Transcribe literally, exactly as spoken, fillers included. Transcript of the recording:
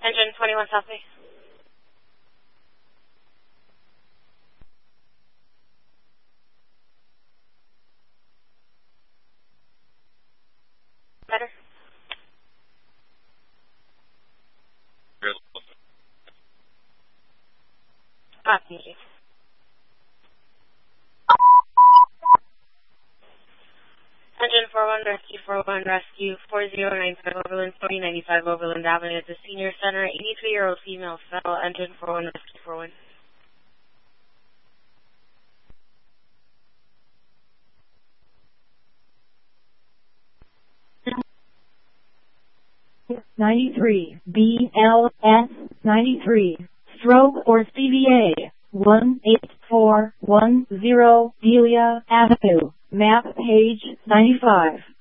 Engine twenty-one South Bay. Better? Ah, thank you. Engine four one Rescue four one Rescue four zero nine five Overland forty ninety-five Overland Avenue at the Senior Center. eighty-three-year-old female fell. Engine four one Rescue four one. ninety-three B L S ninety-three stroke or C V A one eight four one zero Delia Avenue, map page ninety-five.